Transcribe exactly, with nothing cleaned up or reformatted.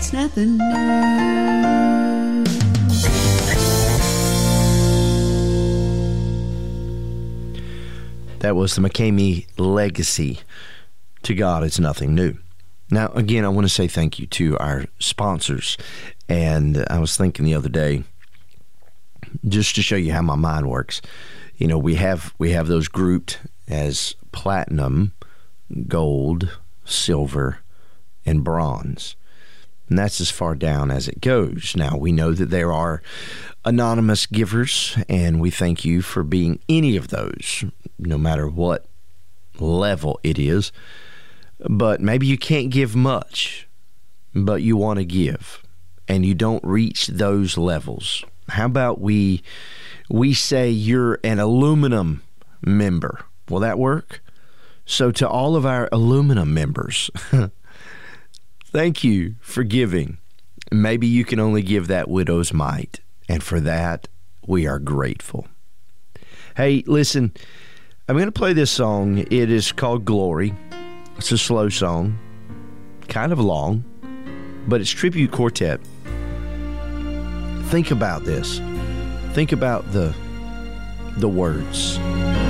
it's nothing new. That was the McCamey Legacy. To God, it's nothing new. Now, again, I want to say thank you to our sponsors. And I was thinking the other day, just to show you how my mind works, you know, we have we have those grouped as platinum, gold, silver, and bronze. And that's as far down as it goes. Now, we know that there are anonymous givers, and we thank you for being any of those, no matter what level it is. But maybe you can't give much, but you want to give, and you don't reach those levels. How about we we say you're an aluminum member? Will that work? So to all of our aluminum members, thank you for giving. Maybe you can only give that widow's mite, and for that, we are grateful. Hey, listen, I'm going to play this song. It is called Glory. It's a slow song, kind of long, but it's tribute quartet. Think about this. Think about the the words.